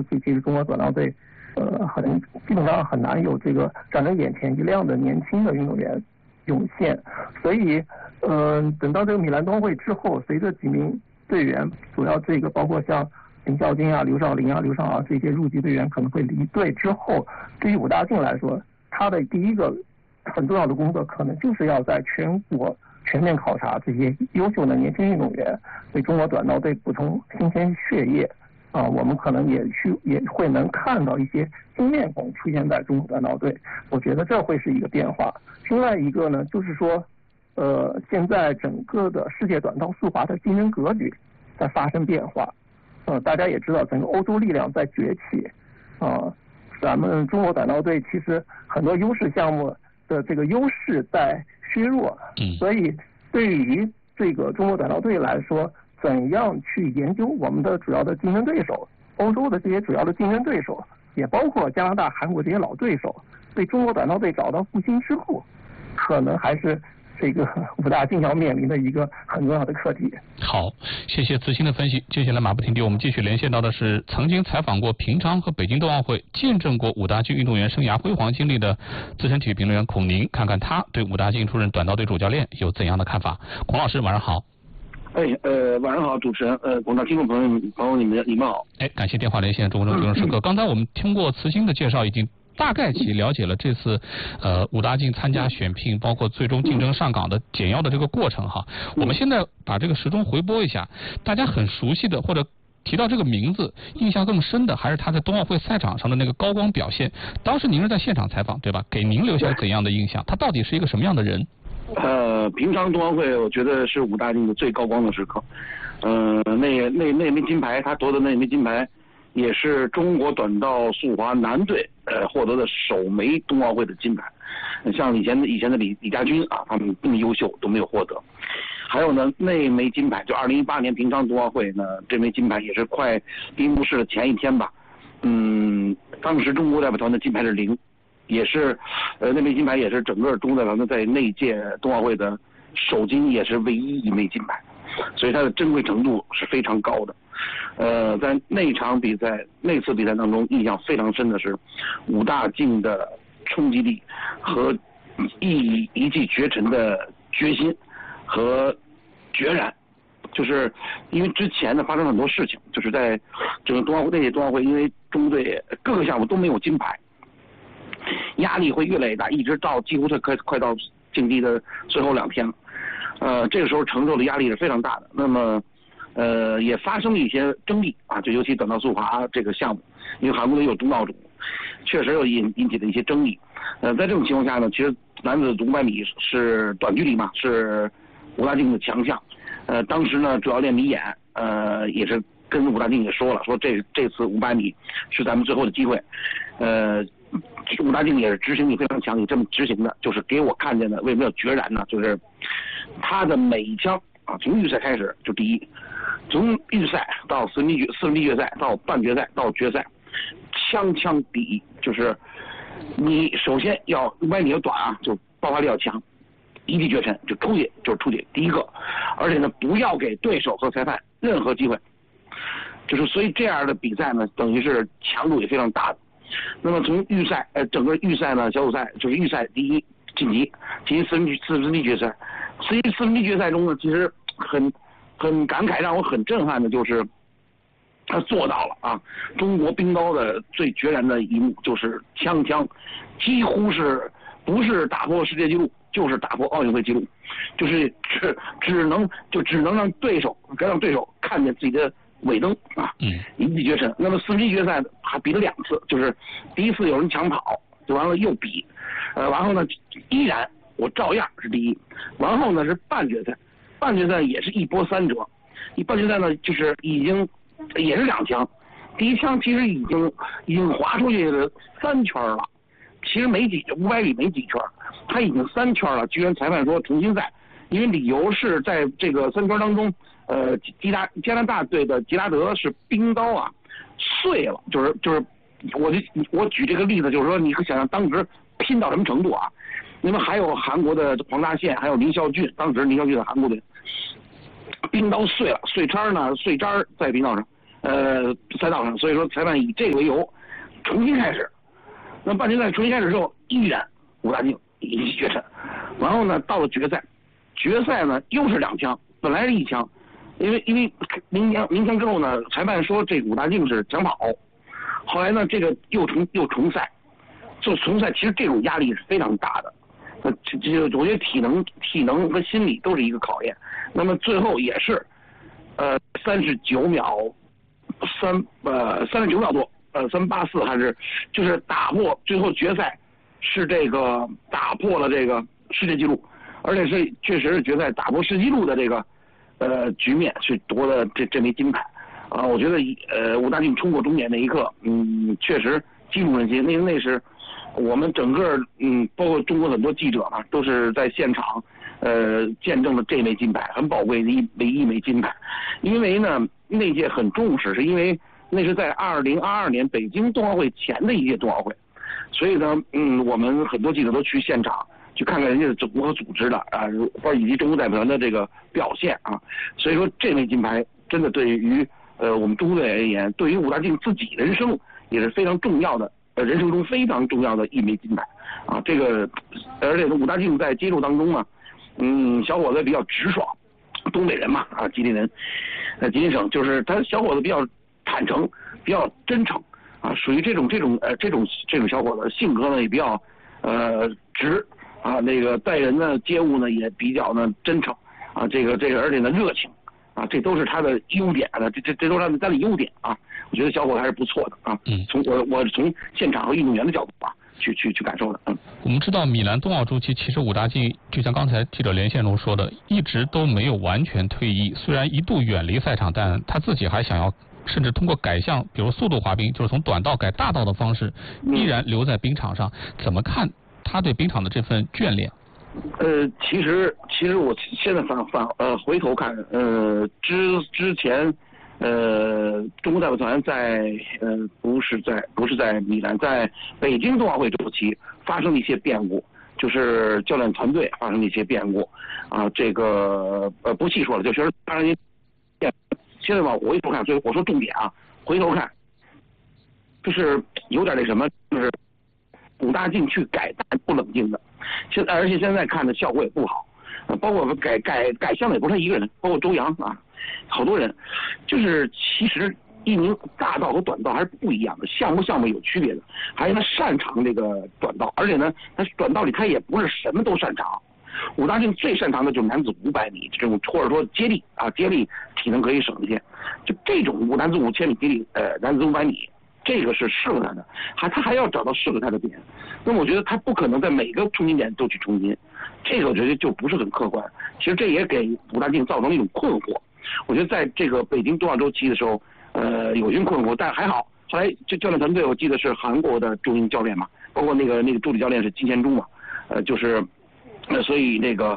期其实中国短道队，基本上很难有这个长着眼前一亮的年轻的运动员涌现，所以等到这个米兰冬奥会之后，随着几名队员，主要这个包括像林孝金啊、刘少林啊、刘少昂这些入籍队员可能会离队之后，对于武大靖来说，他的第一个很重要的工作可能就是要在全国全面考察这些优秀的年轻运动员，为中国短道队补充新鲜血液啊，我们可能也会能看到一些新面孔出现在中国短道队，我觉得这会是一个变化。另外一个呢，就是说，现在整个的世界短道速滑的竞争格局在发生变化，大家也知道整个欧洲力量在崛起，咱们中国短道队其实很多优势项目的这个优势在削弱，所以对于这个中国短道队来说，怎样去研究我们的主要的竞争对手，欧洲的这些主要的竞争对手，也包括加拿大、韩国这些老对手，对中国短道队找到复兴之路，可能还是这个武大靖要面临的一个很重要的课题。 好，谢谢子欣的分析。接下来马不停蹄，我们继续连线到的是曾经采访过平昌和北京冬奥会，见证过武大靖运动员生涯辉煌经历的资深体育评论员孔宁，看看他对武大靖出任短道队主教练有怎样的看法。孔老师，晚上好。 晚上好，主持人，广大听众朋友，你们好。 感谢电话连线中国时刻。刚才我们听过慈欣的介绍，已经大概其了解了这次武大靖参加选聘，包括最终竞争上岗的简要的这个过程哈。我们现在把这个时钟回拨一下，大家很熟悉的或者提到这个名字印象更深的，还是他在冬奥会赛场上的那个高光表现。当时您是在现场采访对吧？给您留下怎样的印象？他到底是一个什么样的人？ 平昌冬奥会我觉得是武大靖的最高光的时刻。那枚金牌，他夺得那枚金牌，也是中国短道速滑男队获得的首枚冬奥会的金牌。像以前的李家军啊，他们这么优秀都没有获得。还有呢，那枚金牌就2018年平昌冬奥会呢，这枚金牌也是快闭幕式的前一天吧。当时中国代表团的金牌是0。也是，那枚金牌也是整个中国代表团在那届冬奥会的首金，也是唯一一枚金牌，所以它的珍贵程度是非常高的。在那次比赛当中，印象非常深的是武大靖的冲击力和一骑绝尘的决心和决然。就是因为之前呢发生很多事情，就是在整个那届冬奥会，因为中国队各个项目都没有金牌。压力会越来越大，一直到几乎快到竞技的最后2天了。这个时候承受的压力是非常大的。那么，也发生了一些争议啊，就尤其短道速滑这个项目，因为韩国队有东道主，确实有引起了一些争议。在这种情况下呢，其实男子500米是短距离嘛，是武大靖的强项。当时呢，主教练米衍也是跟武大靖也说了，说这次500米是咱们最后的机会。武大靖也是执行力非常强，你这么执行的，就是给我看见的。为什么要决然呢？就是他的每一枪啊，从预赛开始就第一，从预赛到四分之一决赛到半决赛到决赛，枪第一。就是你首先要500米要短啊，就爆发力要强，一骑绝尘，就出去第一个，而且呢不要给对手和裁判任何机会。就是所以这样的比赛呢，等于是强度也非常大的。那么从预赛整个预赛呢，小组赛就是预赛第一晋级四分之一决赛。所以四分之一决赛中呢，其实很感慨，让我很震撼的就是他做到了啊！中国冰刀的最决然的一幕就是枪，几乎是不是打破世界纪录，就是打破奥运会纪录，就是只能让对手看见自己的尾灯啊，一骑绝尘。那么四分之一决赛还比了2次，就是第一次有人抢跑，就完了又比，然后呢依然我照样是第一。然后呢是半决赛也是一波三折，半决赛呢就是已经也是2枪，第一枪其实已经滑出去了3圈了，其实500米没几圈，他已经3圈了，居然裁判说重新赛，因为理由是在这个3圈当中。加拿大队的吉拉德是冰刀啊碎了，就是我举这个例子，就是说你可想象当时拼到什么程度啊？那么还有韩国的黄大宪，还有林孝俊，当时林孝俊的韩国队，冰刀碎了，碎渣在冰道上， 赛道上，所以说裁判以这个为由重新开始。那半决赛重新开始之后，依然武大靖一骑绝尘。然后呢，到了决赛呢又是2枪，本来是1枪，因为鸣枪之后呢，裁判说这武大靖是抢跑，后来呢这个又重赛，就重赛，其实这种压力是非常大的。这我觉得体能和心理都是一个考验。那么最后也是39秒多384还是就是打破，最后决赛是这个打破了这个世界纪录，而且是确实是决赛打破世纪录的这个局面去夺了这枚金牌啊。我觉得武大靖冲过终点那一刻，确实激动人心。那是我们整个包括中国很多记者嘛，都是在现场见证了这枚金牌，很宝贵的一枚金牌。因为呢那届很重视，是因为那是在2022年北京冬奥会前的一届冬奥会，所以呢我们很多记者都去现场去看看人家是如何组织的啊，以及中国代表团的这个表现啊。所以说这枚金牌真的对于我们中国队而言，对于武大靖自己人生也是非常重要的，人生中非常重要的一枚金牌啊。这个而且武大靖在接触当中呢，小伙子比较直爽，东北人嘛啊，吉林人，吉林省，就是他小伙子比较坦诚，比较真诚啊，属于这种小伙子，性格呢也比较直啊，那个待人呢接物呢也比较呢真诚啊，这个而且呢热情啊，这都是他的优点啊，这都是他的优点啊。我觉得小伙子还是不错的啊。我从现场和运动员的角度啊去感受的。 我们知道米兰冬奥周期，其实武大靖就像刚才记者连线中说的，一直都没有完全退役，虽然一度远离赛场，但他自己还想要甚至通过改向，比如速度滑冰，就是从短道改大道的方式，依然留在冰场上。怎么看他对冰场的这份眷恋？ 其实我现在回头看，之前中国代表团在不是在米兰，在北京冬奥会周期发生了一些变故，就是教练团队发生了一些变故啊，这个不细说了，就确实发生一些变。现在往回头看，所以我说重点啊，回头看就是有点那什么，就是武大靖去改不冷静的，而且现在看的效果也不好，包括改向的也不是他一个人，包括周洋啊，好多人，就是其实一名大道和短道还是不一样的，项目有区别的，还有他擅长这个短道，而且呢，他短道里他也不是什么都擅长。武大靖最擅长的就是男子500米这种，或者说接力啊，接力体能可以省一些，就这种男子5000米接力，男子500米，这个是适合他的，他还要找到适合他的点。那么我觉得他不可能在每个冲金点都去冲金，这个我觉得就不是很客观。其实这也给武大靖造成了一种困惑。我觉得在这个北京冬奥周期的时候，有一种困惑，但还好，后来这教练团队我记得是韩国的中英教练嘛，包括那个助理教练是金贤洙嘛，就是所以那个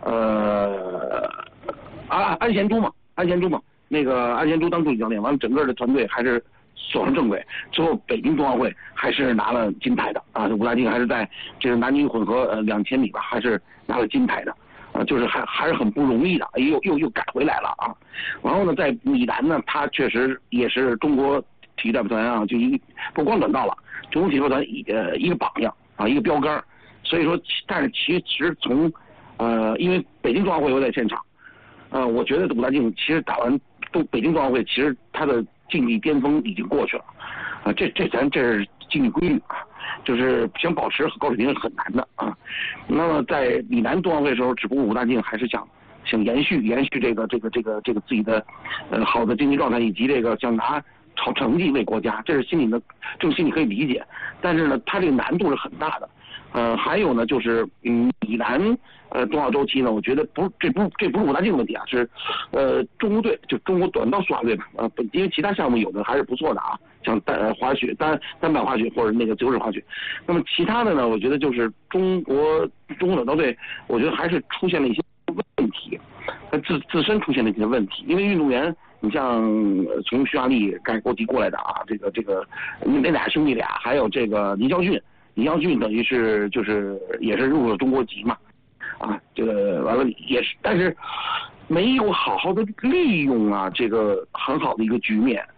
安贤洙嘛，那个安贤洙当助理教练，完了整个的团队还是走上正轨，最后北京冬奥会还是拿了金牌的啊！武大靖还是在这个男女混合2000米吧，还是拿了金牌的啊，就是还是很不容易的，又改回来了啊。然后呢，在米兰呢，他确实也是中国体育代表团啊，就不光短道了，中国体育代表团一个榜样啊，一个标杆。所以说，但是其实从因为北京冬奥会我在现场，我觉得武大靖其实打完北京冬奥会，其实他的竞技巅峰已经过去了啊，这是竞技规律啊，就是想保持高水平是很难的啊。那么在米兰冬奥会的时候，只不过武大靖还是想延续这个自己的好的竞技状态，以及这个想拿好成绩为国家，这是心里可以理解。但是呢，他这个难度是很大的。还有呢，就是米兰冬奥周期呢，我觉得这不是武大靖的问题啊，是中国队就中国短道速滑队因为其他项目有的还是不错的啊，像滑雪单板滑雪或者那个自由式滑雪。那么其他的呢，我觉得就是中国短道队，我觉得还是出现了一些问题，自身出现了一些问题，因为运动员你像从匈牙利改国籍过来的啊，这个那俩兄弟俩，还有这个李霄俊等于是也是入了中国籍嘛，啊，这个完了也是，但是没有好好的利用啊这个很好的一个局面，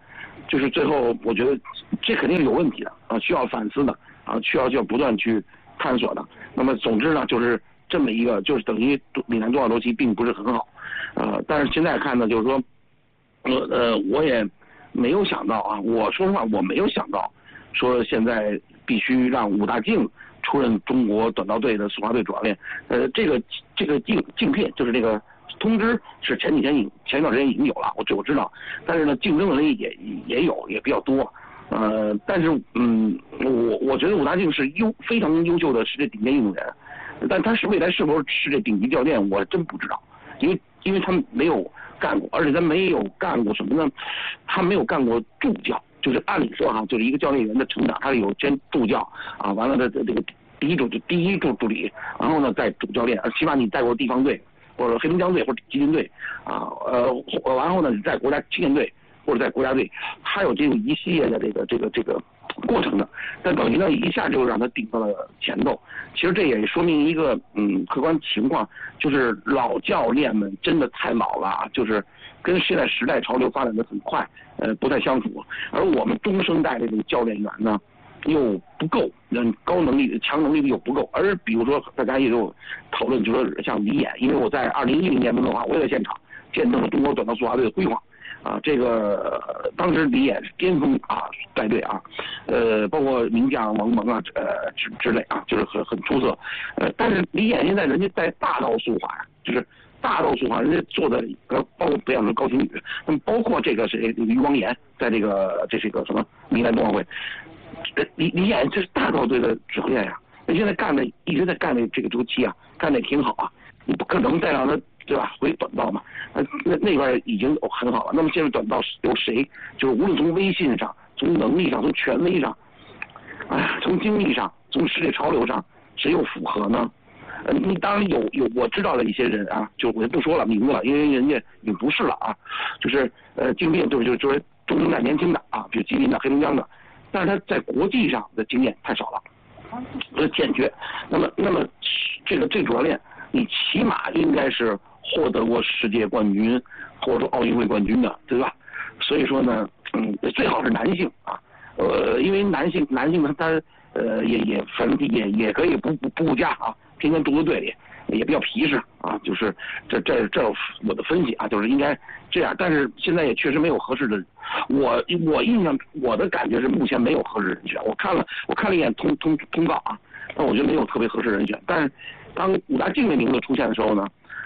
就是最后我觉得这肯定是有问题的啊，需要反思的啊，需要不断去探索的。那么总之呢，就是这么一个，就是等于米兰冬奥周期并不是很好，但是现在看呢，就是说，我也没有想到啊，我说实话我没有想到，说现在必须让武大靖出任中国短道队的速滑队主教练，这个竞聘就是这个通知是前段时间已经有了，我知道，但是呢，竞争的人也有，也比较多，但是我觉得武大靖是非常优秀的世界顶尖运动员，但他未来是否世界顶级教练，我真不知道，因为他没有干过，而且他没有干过什么呢？他没有干过助教，就是按理说就是一个教练员的成长，他是有兼助教啊，完了的这个第一助理，然后呢再主教练，起码你带过地方队或者黑龙江队或者吉林队啊，然后呢你在国家青年队或者在国家队，他有这个一系列的这个过程的，但等于呢一下就让他顶到了前头。其实这也说明一个客观情况，就是老教练们真的太老了啊，就是跟现在时代潮流发展的很快，不太相符。而我们中生代的这个教练员呢，又不够，高能力、强能力的又不够。而比如说大家也有讨论，就说像李演，因为我在2010年的话，我也在现场见证了中国短道速滑队的辉煌。啊，这个当时李演是巅峰啊，带队啊，包括名将王蒙啊，之类啊，就是很出色。但是李演现在人家在大道速滑，就是大道速滑，人家做的包括培养成高亭宇，那么包括这个谁余光岩，在这是一个什么米兰冬奥会，李演这是大道队的主教练呀，那现在一直在干的这个周期啊，干的挺好啊，你不可能再让他。对吧？回短道嘛，那边已经很好了。那么现在短道由谁？就是无论从威信上、从能力上、从权威上，从经历上、从世界潮流上，谁又符合呢？你当然有我知道的一些人啊，就我就不说了名字了，因为人家已经不是了啊。就是竞聘就是中生代年轻的啊，比如吉林的、黑龙江的，但是他在国际上的经验太少了，欠缺。那么这个主教练，你起码应该是获得过世界冠军或者说奥运会冠军的，对吧？所以说呢，最好是男性啊，因为男性呢，他反正也可以不顾家啊，天天住在队里，也比较皮实啊，就是这我的分析啊，就是应该这样。但是现在也确实没有合适的，我印象我的感觉是目前没有合适人选。我看了一眼通告啊，但我觉得没有特别合适人选。但是当武大靖的名字出现的时候呢，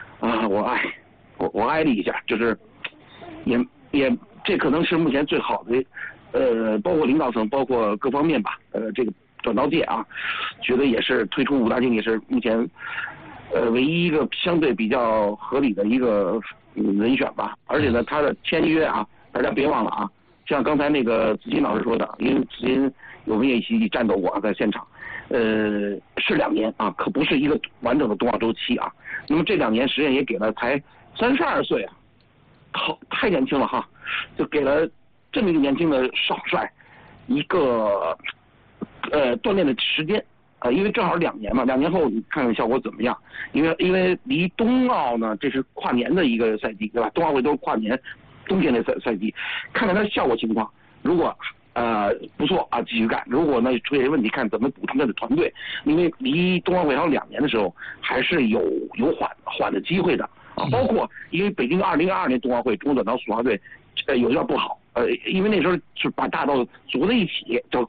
我哀了一下，就是也这可能是目前最好的，包括领导层，包括各方面吧，这个短道界啊，觉得也是推出武大靖也是目前唯一一个相对比较合理的一个人选吧。而且呢，他的签约啊，大家别忘了啊，像刚才那个子金老师说的，因为子金我们也一起战斗过在现场，是2年啊，可不是一个完整的冬奥周期啊。那么这2年实际上也给了才32岁啊，好太年轻了哈，就给了这么一个年轻的少帅一个锻炼的时间因为正好2年嘛，2年后你看看效果怎么样？因为离冬奥呢，这是跨年的一个赛季，对吧？冬奥会都是跨年冬天的赛季，看看它效果情况，如果不错啊，继续干。如果呢出现问题，看怎么补充他的团队。因为离冬奥会还有2年的时候，还是有缓的机会的啊。包括因为北京2022年冬奥会，中国短道速滑队有点不好，因为那时候是把大道组在一起，叫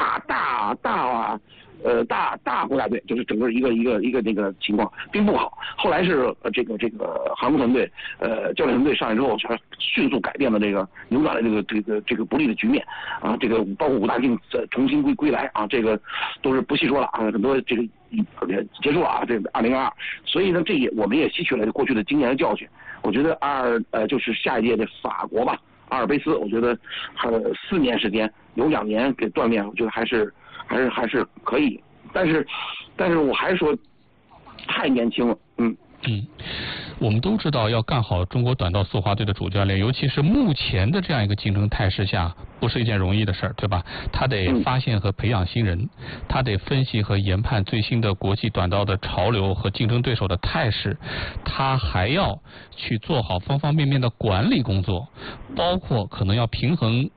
大国家队，就是整个一个那个情况并不好。后来是这个航空团队教练团队上来之后，迅速改变了这个扭转了这个不利的局面啊。这个包括武大靖重新归来啊，这个都是不细说了啊，很多这个结束了啊，这个2022。所以呢，我们也吸取了过去的经验和教训。我觉得就是下一届的法国吧，阿尔卑斯，我觉得还有4年时间，有2年给锻炼，我觉得还是可以。但是我还是说太年轻了， 我们都知道要干好中国短道速滑队的主教练，尤其是目前的这样一个竞争态势下，不是一件容易的事儿，对吧？他得发现和培养新人，他得分析和研判最新的国际短道的潮流和竞争对手的态势，他还要去做好方方面面的管理工作，包括可能要平衡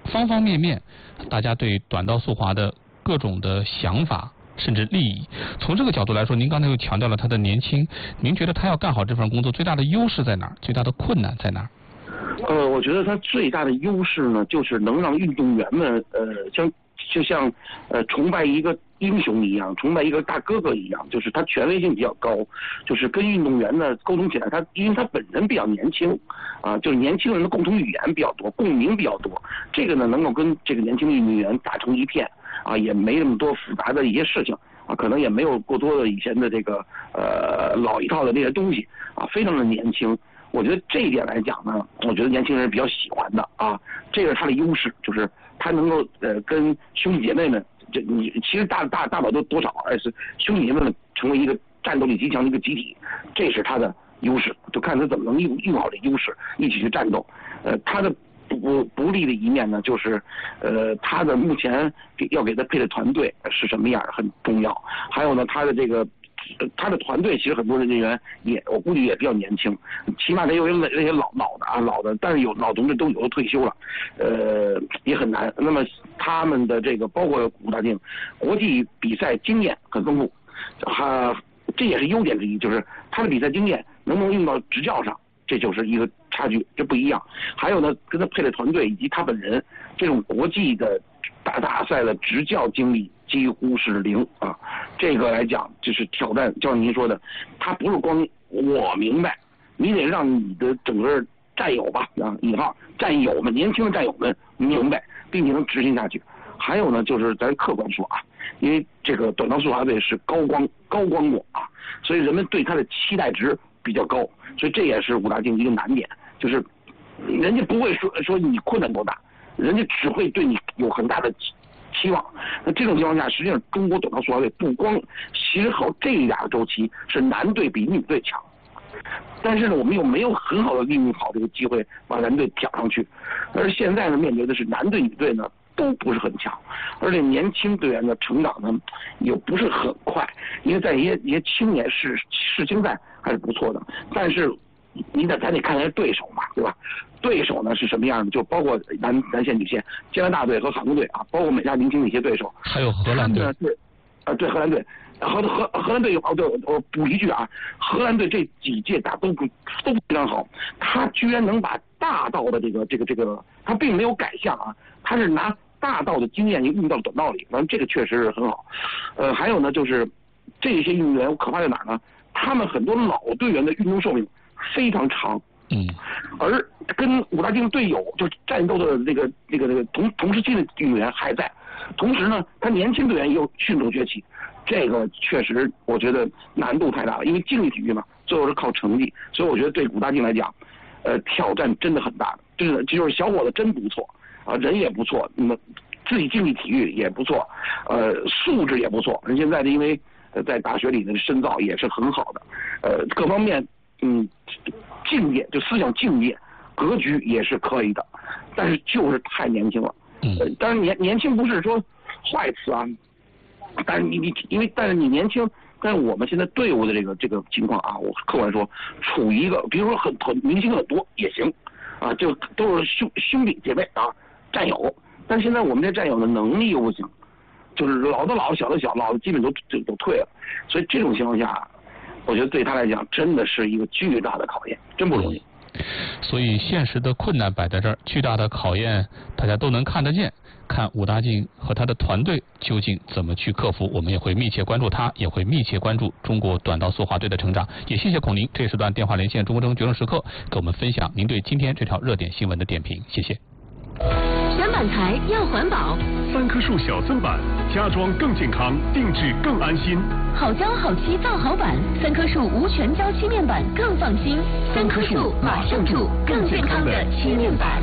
方方面面，大家对短道速滑的各种的想法甚至利益。从这个角度来说，您刚才又强调了他的年轻，您觉得他要干好这份工作最大的优势在哪儿？最大的困难在哪儿？ 我觉得他最大的优势呢，就是能让运动员们就像崇拜一个英雄一样，崇拜一个大哥哥一样，就是他权威性比较高，就是跟运动员呢沟通起来，因为他本人比较年轻，就是年轻人的共同语言比较多，共鸣比较多，这个呢能够跟这个年轻的运动员打成一片，也没那么多复杂的一些事情，可能也没有过多的以前的这个老一套的这些东西，非常的年轻。我觉得这一点来讲呢，我觉得年轻人比较喜欢的这是他的优势，就是他能够跟兄弟姐妹们，你其实大宝都多少是兄弟姐妹们成为一个战斗力极强的一个集体，这是他的优势，就看他怎么能用好这优势一起去战斗。他的不利的一面呢，就是他的目前要给他配的团队是什么样很重要，还有呢他的这个。他的团队其实很多人员我估计也比较年轻，起码得有那些老的，但是有老同志都有的退休了，也很难。那么他们的这个包括武大靖，国际比赛经验很丰富，这也是优点之一，就是他的比赛经验能不能用到执教上，这就是一个差距，这不一样。还有呢，跟他配的团队以及他本人这种国际的大赛的执教经历几乎是零这个来讲就是挑战，就像您说的，他不是光我明白，你得让你的整个战友吧引号战友们，年轻的战友们明白，并且能执行下去。还有呢，就是咱客观说因为这个短道速滑队是高光过所以人们对他的期待值比较高，所以这也是武大靖一个难点，就是人家不会说你困难多大，人家只会对你有很大的期望。那这种情况下，实际上中国短道速滑队不光其实好这俩周期是男队比女队强，但是呢，我们又没有很好的利用好这个机会把男队挑上去。而现在呢，面对的是男队女队呢都不是很强，而且年轻队员的成长呢也不是很快，因为在一些青年世青赛还是不错的，但是咱得看一下对手嘛，对吧？对手呢是什么样的？就包括男线、女线，加拿大队和韩国队包括美加零星的一些对手， 还有荷兰队。 对荷兰队，荷兰队对，我补一句荷兰队这几届打都非常好，他居然能把大道的这个，他并没有改向他是拿大道的经验用到短道里，反正这个确实是很好。还有呢，就是这些运动员可怕在哪儿呢？他们很多老队员的运动寿命非常长，而跟武大靖队友就战斗的这个同时期的运动员还在，同时呢，他年轻队员又迅速崛起，这个确实我觉得难度太大了，因为竞技体育嘛，最后是靠成绩，所以我觉得对武大靖来讲，挑战真的很大，就是小伙子真不错人也不错，自己竞技体育也不错，素质也不错，人现在因为在大学里的深造也是很好的，各方面境界就思想境界格局也是可以的，但是就是太年轻了。当然年轻不是说坏词但是但是你年轻，但是我们现在队伍的这个情况我客观说处于一个，比如说很明星很多也行就都是兄弟姐妹战友，但是现在我们这战友的能力又不行，就是老的老，小的小，老的基本都退了，所以这种情况下，我觉得对他来讲真的是一个巨大的考验，真不容易。 所以现实的困难摆在这儿，巨大的考验大家都能看得见，看武大靖和他的团队究竟怎么去克服，我们也会密切关注他，也会密切关注中国短道速滑队的成长。也谢谢孔宁这时段电话连线中国争决胜时刻，给我们分享您对今天这条热点新闻的点评，谢谢。 选板材要环保 ，3棵树小增板，家装更健康，定制更安心。 好胶好漆造好板，3棵树无全胶漆面板更放心。3棵树马上住更健康的漆面板。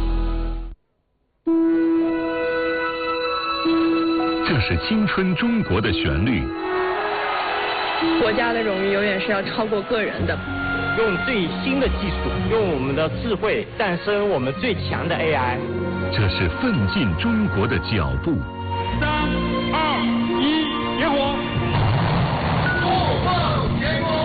这是青春中国的旋律。 国家的荣誉永远是要超过个人的。 用最新的技术，用我们的智慧诞生我们最强的 AI。 这是奋进中国的脚步。 3、2、1，点火！后放结果。